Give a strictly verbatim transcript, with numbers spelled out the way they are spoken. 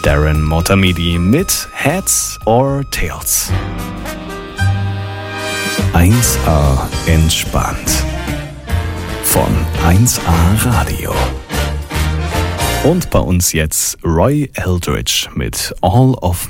Darren Motamedi mit Heads or Tails. eins a entspannt. Von eins a Radio. Und bei uns jetzt Roy Eldridge mit All of